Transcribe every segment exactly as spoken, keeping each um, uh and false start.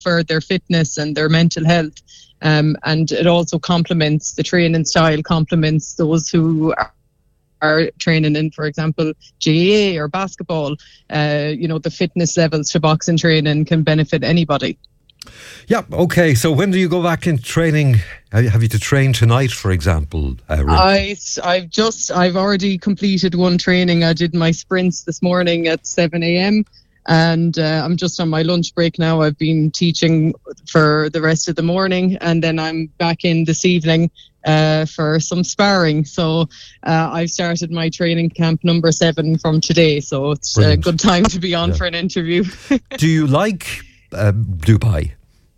for their fitness and their mental health. Um, and it also complements, the training style complements those who are, are training in, for example, G A A or basketball. Uh, you know, the fitness levels to boxing training can benefit anybody. Yeah, okay. So when do you go back in training? Have you to train tonight, for example? Uh, I, I've just, I've already completed one training. I did my sprints this morning at seven a.m. and uh, I'm just on my lunch break now. I've been teaching for the rest of the morning, and then I'm back in this evening uh, for some sparring. So uh, I've started my training camp number seven from today. So it's Brilliant. a good time to be on yeah. for an interview. Do you like uh, Dubai?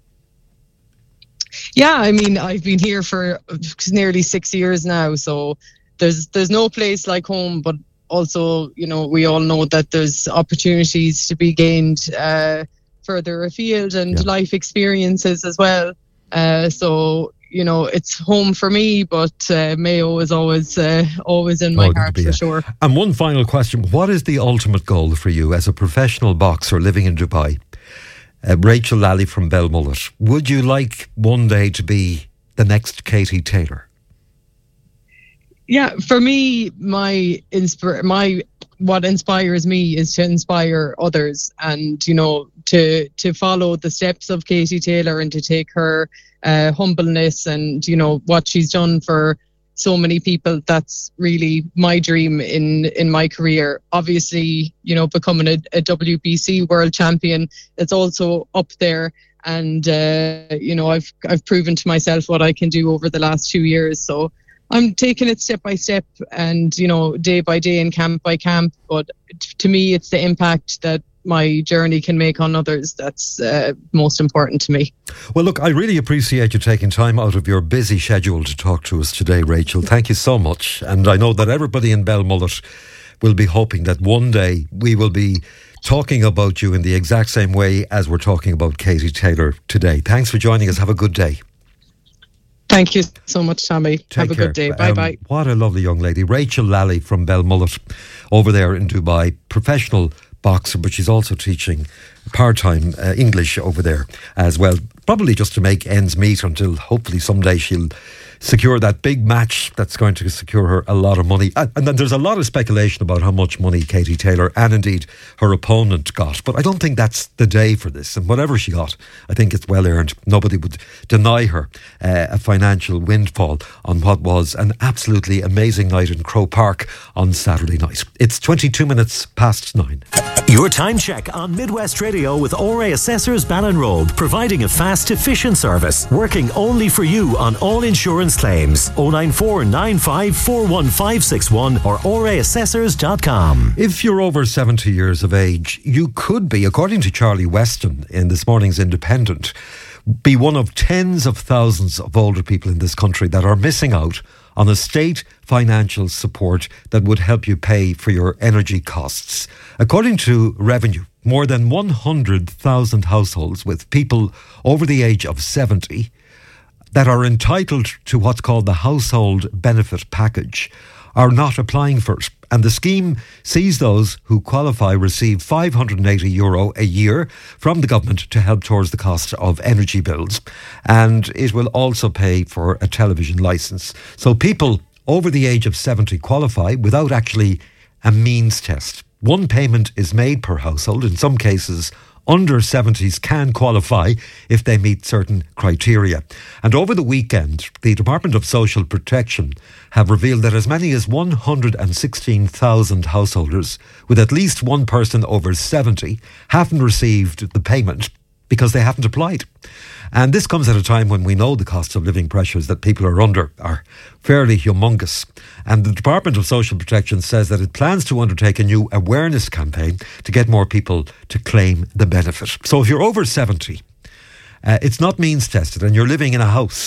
Yeah, I mean, I've been here for nearly six years now, so there's there's no place like home, but also, you know, we all know that there's opportunities to be gained uh, further afield and yeah. life experiences as well. Uh, so, you know, it's home for me, but uh, Mayo is always uh, always in my oh, heart for a. sure. And one final question, what is the ultimate goal for you as a professional boxer living in Dubai? Uh, Rachel Lally from Belmullet, would you like one day to be the next Katie Taylor? Yeah, for me, my inspir- my what inspires me is to inspire others, and you know, to to follow the steps of Katie Taylor and to take her uh, humbleness and you know what she's done for so many people. That's really my dream in in my career. Obviously, you know, becoming a, a W B C world champion, it's also up there. And uh, you know, I've I've proven to myself what I can do over the last two years. So I'm taking it step by step, and you know, day by day and camp by camp. But to me, it's the impact that my journey can make on others that's uh, most important to me. Well, look, I really appreciate you taking time out of your busy schedule to talk to us today, Rachel. Thank you so much. And I know that everybody in Belmullet will be hoping that one day we will be talking about you in the exact same way as we're talking about Katie Taylor today. Thanks for joining us. Have a good day. Thank you so much, Tommy. Take Have a care. good day. Bye-bye. Um, what a lovely young lady. Rachel Lally from Belmullet over there in Dubai, professional boxer, but she's also teaching part-time uh, English over there as well, probably just to make ends meet until hopefully someday she'll secure that big match that's going to secure her a lot of money. And, and then there's a lot of speculation about how much money Katie Taylor and indeed her opponent got, but I don't think that's the day for this, and whatever she got, I think it's well earned. Nobody would deny her uh, a financial windfall on what was an absolutely amazing night in Croke Park on Saturday night. It's twenty-two minutes past nine. Your time check on Midwest Radio with O R A Assessors Ballinrobe, providing a fast, efficient service, working only for you on all insurance claims. oh nine four nine five four one five six one or O R A assessors dot com. If you're over seventy years of age, you could be, according to Charlie Weston in this morning's Independent, be one of tens of thousands of older people in this country that are missing out on a state financial support that would help you pay for your energy costs. According to Revenue, more than one hundred thousand households with people over the age of seventy that are entitled to what's called the Household Benefit Package are not applying for it. And the scheme sees those who qualify receive five hundred eighty euro a year from the government to help towards the cost of energy bills. And it will also pay for a television licence. So people over the age of seventy qualify without actually a means test. One payment is made per household. In some cases, under seventies can qualify if they meet certain criteria. And over the weekend, the Department of Social Protection have revealed that as many as one hundred sixteen thousand householders with at least one person over seventy haven't received the payment because they haven't applied. And this comes at a time when we know the cost of living pressures that people are under are fairly humongous. And the Department of Social Protection says that it plans to undertake a new awareness campaign to get more people to claim the benefit. So if you're over seventy, uh, it's not means tested and you're living in a house,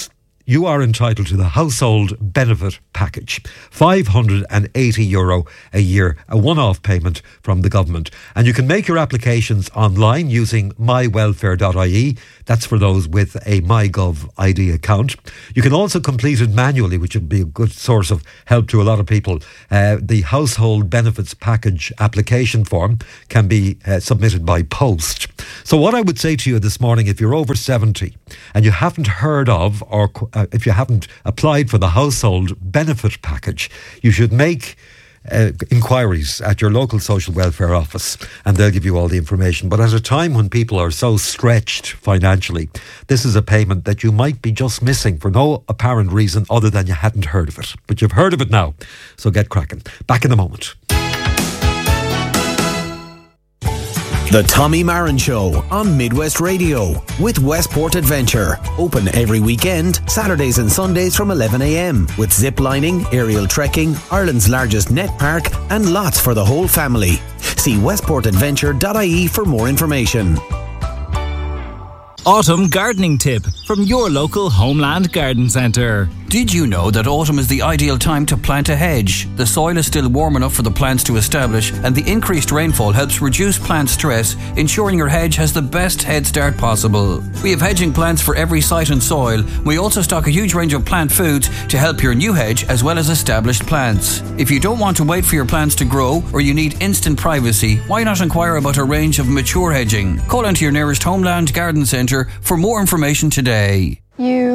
you are entitled to the household benefit package. five hundred eighty euro a year, a one-off payment from the government. And you can make your applications online using my welfare dot I E. That's for those with a MyGov I D account. You can also complete it manually, which would be a good source of help to a lot of people. Uh, the household benefits package application form can be uh, submitted by post. So what I would say to you this morning, if you're over seventy and you haven't heard of, or uh, if you haven't applied for the household benefit package, you should make Uh, inquiries at your local social welfare office, and they'll give you all the information. But at a time when people are so stretched financially, this is a payment that you might be just missing for no apparent reason other than you hadn't heard of it. But you've heard of it now, so get cracking. Back in a moment. The Tommy Marin Show on Midwest Radio with Westport Adventure. Open every weekend, Saturdays and Sundays from eleven a m with zip lining, aerial trekking, Ireland's largest net park and lots for the whole family. See westport adventure dot I E for more information. Autumn gardening tip from your local Homeland Garden Centre. Did you know that autumn is the ideal time to plant a hedge? The soil is still warm enough for the plants to establish, and the increased rainfall helps reduce plant stress, ensuring your hedge has the best head start possible. We have hedging plants for every site and soil. We also stock a huge range of plant foods to help your new hedge as well as established plants. If you don't want to wait for your plants to grow or you need instant privacy, why not inquire about a range of mature hedging? Call into your nearest Homeland Garden Centre for more information today. You